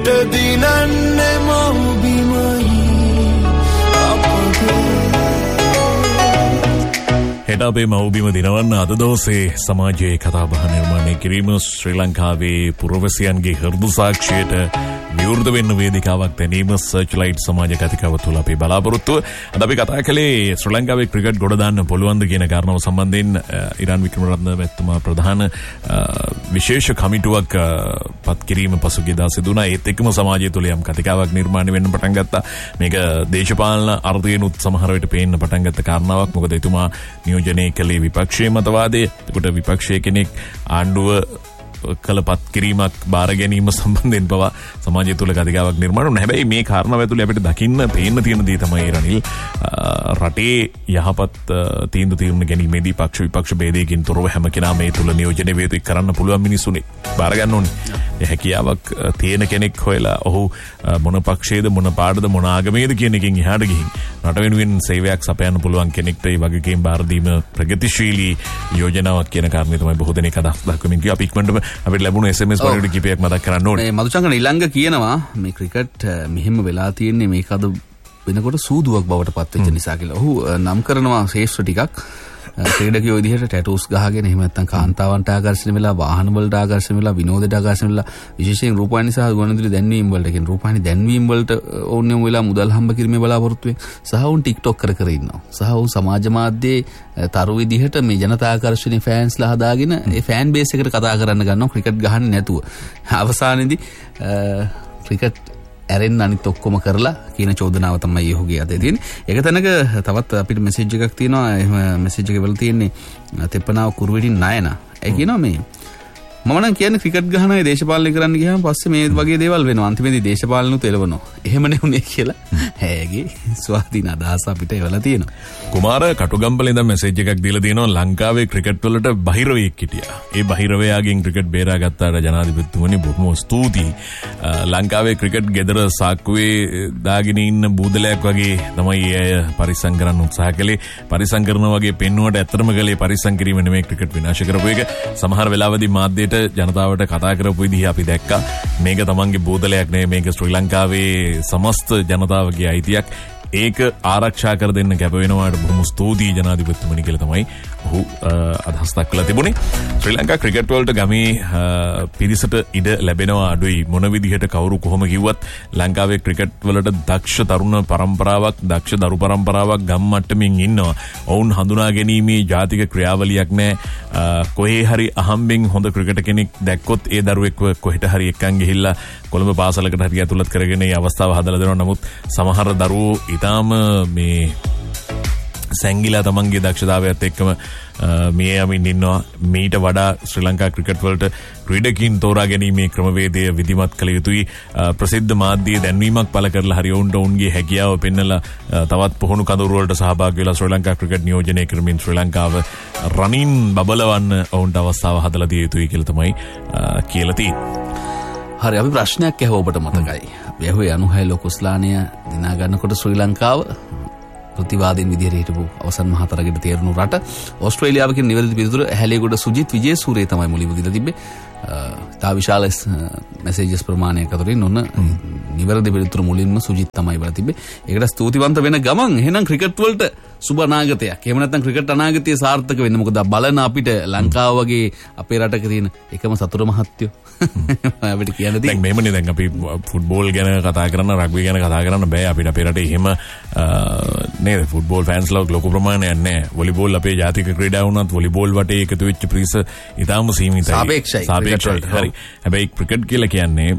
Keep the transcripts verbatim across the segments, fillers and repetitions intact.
හෙට දිනන්නේ මව්බිමයි අපගේ හෙට අපේ මව්බිම දිනවන්න අද දවසේ සමාජයේ කතාබහ නිර්මාණය කිරීම ශ්‍රී ලංකාවේ පුරවැසියන්ගේ හෘද සාක්ෂියට විවෘත වෙන්න වේදිකාවක් දැනීම සර්ච්ලයිට් සමාජ කතිකාව තුළ අපේ බලාපොරොත්තුව. අද අපි කතා කළේ ශ්‍රී ලංකාවේ ක්‍රිකට් ගොඩ දාන්න පුළුවන්ද කියන කාරණාව සම්බන්ධයෙන් ඉරාන් වික්‍රමරත්න මැතිතුමා ප්‍රධාන විශේෂ කමිටුවක් පත් කිරීම පසුගියදා සිදු වුණා. ඒත් එක්කම සමාජය තුළ යම් කතිකාවක් නිර්මාණය වෙන්න පටන් ගත්තා. මේක දේශපාලන අර්ථයෙන්ුත් සමහර විට පේන්න පටන් ගත්ත කාරණාවක්. මොකද එතුමා නියෝජනය කළේ විපක්ෂයේ මතවාදය. එතකොට විපක්ෂයේ කෙනෙක් ආණ්ඩුව කලපත් කිරීමක් බාර ගැනීම සම්බන්ධයෙන් පවා සමාජය තුළ කතිකාවක් නිර්මාණය වුණා. හැබැයි මේ කාරණාව ඇතුළේ අපිට දකින්න පේන්න තියෙන දේ තමයි රනිල් රටේ යහපත් තීන්දුව తీරන ගැනීමේදී පක්ෂ විපක්ෂ ભેදයකින් තොරව හැම කෙනාම මේ තුළ නියෝජනය වේතු කරන්න පුළුවන් මිනිස්සුනේ බාර ගන්න ඕනේ. ඒ හැකියාවක් තියෙන කෙනෙක් හොයලා ඔහු මොන පක්ෂයේද මොන පාඩද මොන ආගමේද කියන එකෙන් එහාට ගිහින් රට වෙනුවෙන් සේවයක් සපයන්න පුළුවන් කෙනෙක්ට ඒ වගකීම් බාර දීම ප්‍රගතිශීලී යෝජනාවක් කියන කාරණේ තමයි බොහෝ දෙනෙක් අදහස් දක්වමින් කිය. අපි ඉක්මනටම අපිට ලැබුණු එස් එම් එස් පරිදි කිපයක් මතක් කරන්න ඕනේ. මදුචංගන ඊළඟ කියනවා මේ ක්‍රිකට් මෙහෙම වෙලා තියෙන්නේ මේක අද වෙනකොට සූදුවක් බවට පත් වෙච්ච නිසා කියලා. ඔහු නම් කරනවා ශේෂ්ත්‍ර ටිකක් ක්‍රීඩකයෝ විදිහට ටැටූස් ගහගෙන එහෙම නැත්නම් කාන්තාවන්ට ආකර්ෂණය වෙලා වාහන වලට ආකර්ෂණය වෙලා විනෝදයට ආකර්ෂණය වෙලා විශේෂයෙන් රූපවාහිනී සහ ගුවන්විදුලි දැන්වීම් වලට කියන රූපවාහිනී දැන්වීම් වලට ඕන්‍යම වෙලා මුදල් හම්බ කිරීමේ බලාපොරොත්තු වෙන සහ උන් ටික්ටොක් කර කර ඉන්නවා. සහ උන් සමාජ මාධ්‍යයේ තරු විදිහට මේ ජනතා ආකර්ෂණීය ෆෑන්ස්ලා හදාගෙන ඒ ෆෑන් බේස් එකට කතා කරන්න ගන්නවා ක්‍රිකට් ගහන්නේ නැතුව. අවසානයේදී ක්‍රිකට් ඇරෙන්න අනිත් ඔක්කොම කරලා කියන චෝදනාව තමයි ඔහුගේ අතේ තියෙන්නේ. ඒක තැනක තවත් අපිට මෙසේජ් එකක් තියෙනවා. එහෙම මෙසේජ් එකේ වල තියෙන්නේ තෙප්පනාව කුරුවිටින් නයන. ඒ කියනවා මේ මම නම් කියන්නේ ක්‍රිකට් ගහන අය දේශපාලනය කරන්න ගියාම පස්සේ මේ වගේ දේවල් වෙනවා. අන්තිමේදී දේශපාලනුත් එළවනවා. එහෙමනේ උනේ කියලා හැගේ ස්වාධීන අදහස අපිට එවලා තියෙනවා. කුමාර කටුගම්බල ඉඳන් මෙසේජ් එකක් දීලා තියෙනවා ලංකාවේ ක්‍රිකට් වලට බහිරවයෙක් හිටියා. ඒ බහිරවයාගෙන් ක්‍රිකට් බේරා ගත්තාට ජනාධිපතිතුමනි බොහොම ස්තුතියි. ලංකාවේ ක්‍රිකට් ගෙදර සාක්කුවේ දාගෙන ඉන්න බූදලයක් වගේ තමයි අය පරිස්සම් කරන්න උත්සාහ කළේ. පරිස්සම් කරනවා වගේ පෙන්නුවට ඇත්තටම කළේ පරිස්සම් කිරීම නෙමෙයි ක්‍රිකට් විනාශ කරපු එක. සමහර වෙලාවදී මාධ්‍යයට ජනතාවට කතා කරපු විදිහ අපි දැක්කා. මේක තමන්ගේ බූදලයක් නෙවෙයි මේක ශ්‍රී ලංකාවේ සමස්ත ජනතාවගේ අයිතියක්. ඒක ආරක්ෂා කර දෙන්න කැප වෙනවාට බොහොම ස්තුතියි ජනාධිපතිතුමනි කියලා තමයි ඔහු අදහස් දක්වලා තිබුණේ. ශ්‍රී ලංකා ක්‍රිකට් වලට ගමේ පිරිසට ඉඩ ලැබෙනවා අඩුයි. මොන විදිහට කවුරු කොහොම කිව්වත් ලංකාවේ ක්‍රිකට් වලට දක්ෂ තරුණ පරම්පරාවක් දක්ෂ දරු පරම්පරාවක් ගම් මට්ටමින් ඉන්නවා. ඔවුන් හඳුනා ගැනීමේ ජාතික ක්‍රියාවලියක් නැහැ. කොහේ හරි අහම්බෙන් හොඳ ක්‍රිකට් කෙනෙක් දැක්කොත් ඒ දරුවෙක්ව කොහෙට හරි එක්කන් ගිහිල්ලා කොළඹ පාසලකට හරි ඇතුළත් කරගෙන මේ අවස්ථාව හදලා දෙනවා. නමුත් සමහර දරුවෝ ඉතාම මේ සැංගිලා තමන්ගේ දක්ෂතාවයත් එක්කම මේ යමින් ඉන්නවා. මීට වඩා ශ්‍රී ලංකා ක්‍රිකට් වලට ක්‍රීඩකීන් තෝරා ගැනීමේ ක්‍රමවේදය විධිමත් කළ යුතුයි. ප්‍රසිද්ධ මාධ්‍යයේ දැන්වීමක් පළ කරලා හරි ඔවුන්ට ඔවුන්ගේ හැකියාව පෙන්නලා තවත් පුහුණු කඳවුරු වලට සහභාගී වෙලා ශ්‍රී ලංකා ක්‍රිකට් නියෝජනය කරමින් ශ්‍රී ලංකාව රනින් බබලවන්න ඔවුන්ට අවස්ථාව හදලා දිය යුතුයි කියලා තමයි කියලා තියෙන්නේ. හරි අපි ප්‍රශ්නයක් ඇහුවා ඔබට මතකයි. අපි ඇහුවේ අනුහය ලෝකුස්ලානය දිනා ගන්නකොට ශ්‍රී ලංකාව ප්‍රතිවාදීන් විදිහට හිටපු අවසන් මහ තරගයට තේරුණු රට ඕස්ට්‍රේලියාව කියන නිවැරදි පිළිතුර ඇහැලේගොඩ සුජිත් විජේසූරිය තමයි මුලින්ම දීලා තිබ්බේ. තා විශාල මෙසේජස් ප්‍රමාණයක් අතරින් ඔන්න නිවැරදි පිළිතුර මුලින්ම සුජිත් තමයි බලලා තිබ්බේ. ඒකට ස්තුතිවන්ත වෙන ගමන් එහෙනම් ක්‍රිකට් වලට සුබ අනාගතයක්. එහෙම නැත්නම් ක්‍රිකට් අනාගතය සාර්ථක වෙන්න. මොකද බලන අපිට ලංකාව වගේ අපේ රටක තියෙන එකම සතුර මහත්යෝ අපිට කියන්න තියෙන්නේ. දැන් මේමනේ දැන් අපි ෆුට්බෝල් ගැන කතා කරන රග්බි ගැන කතා කරන්න බෑ අපිට අපේ රටේ එහෙම නේද ෆුට්බෝල් ෆෑන්ස්ලා ලොකු ප්‍රමාණයක් නැහැ. වොලිබෝල් අපේ ජාතික ක්‍රීඩාව වුණත් වොලිබෝල් වටේ එකතු වෙච්ච පිරිස ඉතාම සීමිතයි. සාපේක්ෂයි. හරි. හැබැයි ක්‍රිකට් කියලා කියන්නේ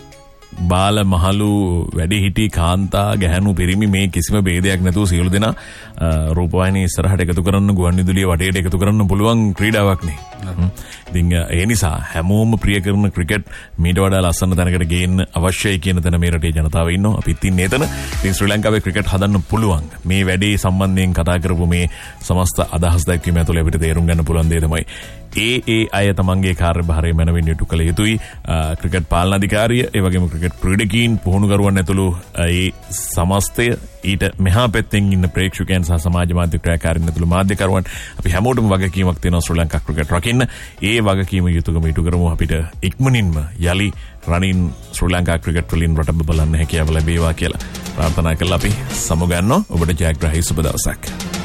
බාල මහලු වැඩිහිටි කාන්තා ගැහැණු පිරිමි මේ කිසිම ભેදයක් නැතුව සියලු දෙනා රූපවාහිනිය ඉස්සරහට එකතු කරන්න ගුවන්විදුලිය වටේට එකතු කරන්න පුළුවන් ක්‍රීඩාවක් නේ. ඉතින් ඒ නිසා හැමෝම ප්‍රිය කරන ක්‍රිකට් මීට වඩා ලස්සන තැනකට ගේන්න අවශ්‍යයි කියන තැන මේ රටේ ජනතාව ඉන්නවා. අපිත් ඉන්නේ එතන. ඉතින් ශ්‍රී ලංකාවේ ක්‍රිකට් හදන්න පුළුවන්. මේ වැඩේ සම්බන්ධයෙන් කතා කරපු මේ සමස්ත අදහස් දැක්වීම ඇතුළේ අපිට තේරුම් ගන්න පුළුවන් දේ තමයි ඒ ඒ අය තමන්ගේ කාර්යභාරය මනවින් ඉටු කළ යුතුයි. ක්‍රිකට් පාලන අධිකාරිය ඒ වගේම ක්‍රිකට් ක්‍රීඩකීන් පුහුණුකරුවන් ඇතුළු ඒ සමස්තය ඊට මෙහා පැත්තෙන් ඉන්න ප්‍රේක්ෂකයන් සහ සමාජ මාධ්‍ය ක්‍රියාකාරීන් ඇතුළු මාධ්‍යකරුවන් අපි හැමෝටම වගකීමක් තියෙනවා ශ්‍රී ලංකා ක්‍රිකට් රකින්න. ඒ වගකීම යුතුයකම ඉටු කරමු. අපිට ඉක්මනින්ම යලි රනින් ශ්‍රී ලංකා ක්‍රිකට් වලින් රට බලන්න හැකියාව ලැබේවා කියලා ප්‍රාර්ථනා කරලා අපි සමුගන්නවා. ඔබට ජයග්‍රාහී සුබ දවසක්.